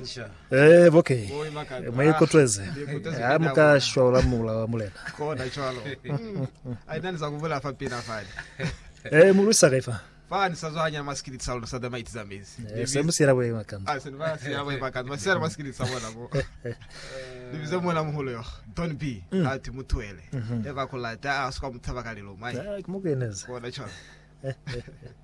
Wansha. Okay. Mayikotweze. Amukashwa ulamula wa mulena. Kona chwalo. Ainani zakuvula fapina fani. Mulusa kaifa. Fani sazwanya maskiliti saulo sada maiti zamizi. Semusira we makamba. Senva sira we makamba. Masira maskiliti sabona bo. Divize mwana muholo yo. Don't be ati mutwele. Eva kolata asko mutabakalilo mai. Kumugeneza. Kona chwalo.